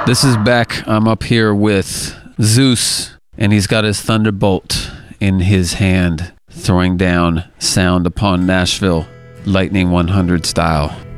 This is Beck. I'm up here with Zeus, and he's got his Thunderbolt in his hand, throwing down sound upon Nashville, Lightning 100 style.